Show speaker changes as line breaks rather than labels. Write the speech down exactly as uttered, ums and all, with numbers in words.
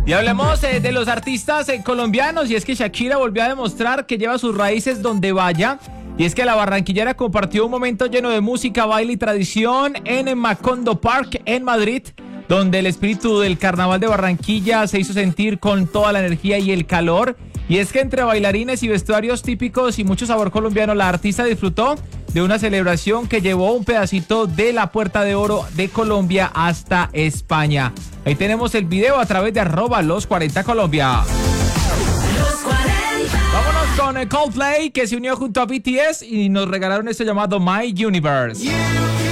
Y hablemos eh, de los artistas eh, colombianos, y es que Shakira volvió a demostrar que lleva sus raíces donde vaya. Y es que la barranquillera compartió un momento lleno de música, baile y tradición en Macondo Park, en Madrid, donde el espíritu del carnaval de Barranquilla se hizo sentir con toda la energía y el calor. Y es que entre bailarines y vestuarios típicos y mucho sabor colombiano, la artista disfrutó de una celebración que llevó un pedacito de la Puerta de Oro de Colombia hasta España. Ahí tenemos el video a través de arroba los cuarenta Colombia.
Los cuarenta.
Vámonos con Coldplay, que se unió junto a B T S y nos regalaron esto llamado My Universe.
Yeah.